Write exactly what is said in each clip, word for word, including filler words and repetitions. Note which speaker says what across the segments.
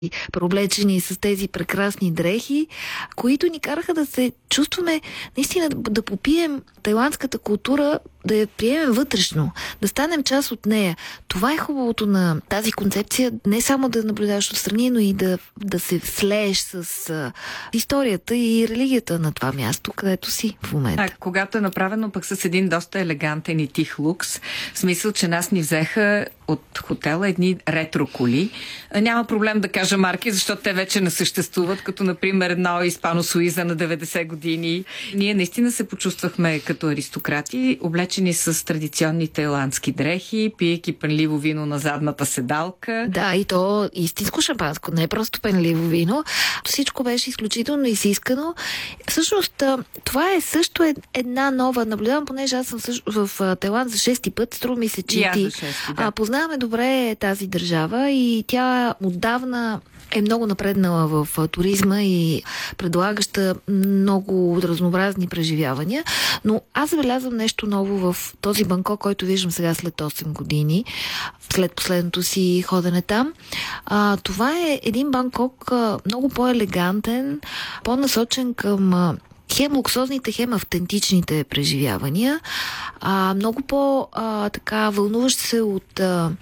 Speaker 1: преоблечени с тези прекрасни дрехи, които ни караха да се чувстваме, наистина да, да попием тайландската култура, да я приемем вътрешно, да станем част от нея. Това е хубавото на тази концепция, не само да наблюдаваш отстрани, но и да, да се слееш с а, историята и религията на това място, където си в момента.
Speaker 2: А когато е направено пък с един доста елегантен и тих лукс, в смисъл, че нас ни взеха от хотела едни ретро коли. Няма проблем да кажа марки, защото те вече не съществуват, като например една Испано-Суиза на деветдесет години. Ние наистина се почувствахме като аристократи, облечени с традиционни тайландски дрехи, пиейки пенливо вино на задната седалка.
Speaker 1: Да, и то истинско шампанско, не е просто пенливо вино. Всичко беше изключително изискано. Всъщност, това е също една нова, наблюдавам, понеже аз съм в Тайланд за шести път, струва ми се, че
Speaker 2: и
Speaker 1: ти
Speaker 2: шести, да.
Speaker 1: Познаваме добре тази държава и тя отдавна е много напреднала в туризма и предлагаща много разнообразни преживявания. Но аз забелязвам нещо ново в този Банкок, който виждам сега след осем години, след последното си ходене там. А, това е един Банкок а, много по-елегантен, по-насочен към а, хем луксозните, хем автентичните преживявания. А, много по-така вълнуващ се от а,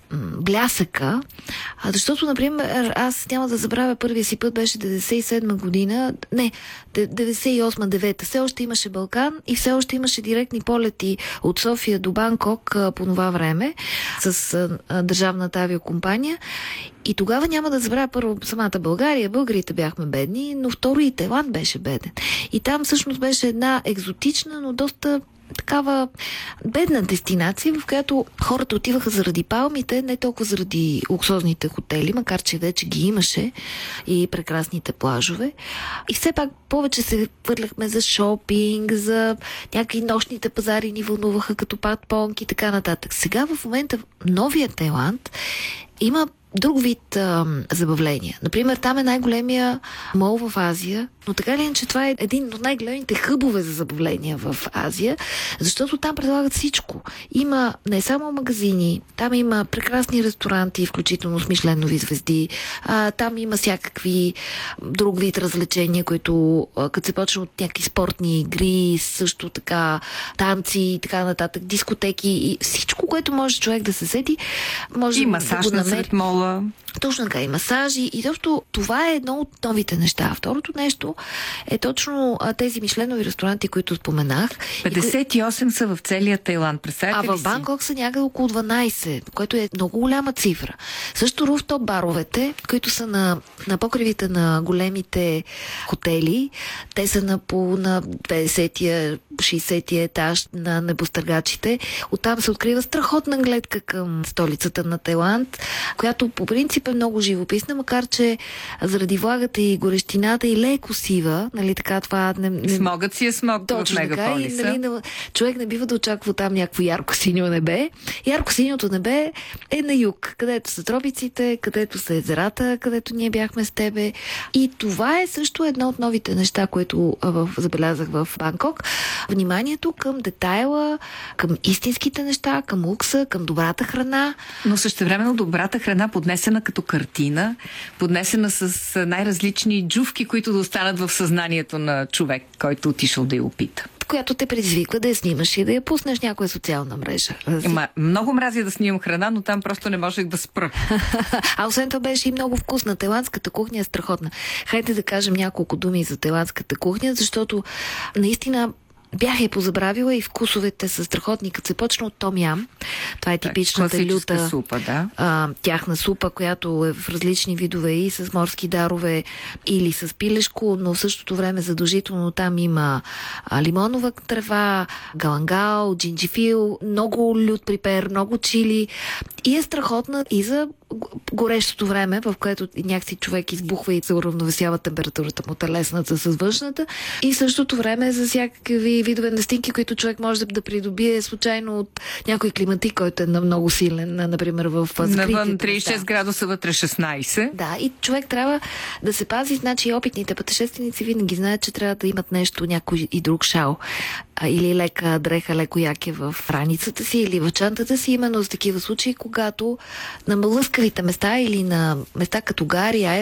Speaker 1: блясъка, а, защото, например, аз няма да забравя, първия си път беше деветдесет и седма година, не, деветдесет и осма девета, все още имаше Балкан и все още имаше директни полети от София до Банкок а, по това време с а, държавната авиокомпания. И тогава няма да забравя, първо самата България, българите бяхме бедни, но второ и Тайланд беше беден. И там всъщност беше една екзотична, но доста такава бедна дестинация, в която хората отиваха заради палмите, не толкова заради луксозните хотели, макар че вече ги имаше и прекрасните плажове. И все пак повече се хвърляхме за шопинг, за някакви нощните пазари ни вълнуваха като пат-понг и така нататък. Сега в момента новия Тайланд има друг вид а, забавления. Например, там е най-големия мол в Азия, но така ли е, че това е един от най-големите хъбове за забавления в Азия, защото там предлагат всичко. Има не само магазини, там има прекрасни ресторанти, включително с мишленови звезди, а, там има всякакви друг вид развлечения, които а, като се почва от някакви спортни игри, също така танци и така нататък, дискотеки и всичко, което може човек да се сети, може
Speaker 2: и масаж
Speaker 1: да го намери.
Speaker 2: Мола.
Speaker 1: Точно така, и масажи. И точно това е едно от новите неща. Второто нещо е точно а, тези мишленови ресторанти, които споменах.
Speaker 2: петдесет и осем и кои... са в целия Тайланд. Представете
Speaker 1: А в Банкок са някъде около дванайсет, което е много голяма цифра. Също руфтоп баровете, които са на, на покривите на големите хотели, те са на, по, на петдесетия, шейсетия етаж на небостъргачите. Оттам се открива страхотна гледка към столицата на Тайланд, която по принцип е много живописна, макар че заради влагата и горещината и леко сива, нали така това... Не, не...
Speaker 2: Смогът си е смог в мегаполиса.
Speaker 1: И, нали, не, човек не бива да очаква там някакво ярко-синьо небе. Ярко-синьото небе е на юг, където са тропиците, където са езерата, където ние бяхме с тебе. И това е също едно от новите неща, които в, забелязах в Банкок. Вниманието към детайла, към истинските неща, към лукса, към добрата храна.
Speaker 2: Но същевременно добрата храна поднесена като картина, поднесена с най-различни джувки, които да останат в съзнанието на човек, който отишъл да я опита.
Speaker 1: Която те предизвиква да я снимаш и да я пуснеш някоя социална мрежа.
Speaker 2: Ма, много мразя да снимам храна, но там просто не можех да спра.
Speaker 1: А освен това беше и много вкусна. Тайландската кухня е страхотна. Хайде да кажем няколко думи за тайландската кухня, защото наистина бях я позабравила и вкусовете са страхотни, като се почна от том ям. Това е типичната люта
Speaker 2: супа, да?
Speaker 1: а, тяхна супа, която е в различни видове и с морски дарове или с пилешко, но в същото време задължително там има а, лимонова трева, галангал, джинджифил, много лют припер, много чили и е страхотна и за горещото време, в което някакси човек избухва и се уравновесява температурата му телесната с външната и в същото време за всякакви видове настинки, които човек може да, да придобие случайно от някой климатик, който е на много силен, например в закритите.
Speaker 2: Навън трийсет и шест градуса, вътре шестнайсет.
Speaker 1: Да, и човек трябва да се пази, значи опитните пътешественици винаги знаят, че трябва да имат нещо, някой и друг шал. А, или лека дреха, леко яке в раницата си или в чантата си, именно за такива случаи, когато намалъска пикавите места или на места като гари,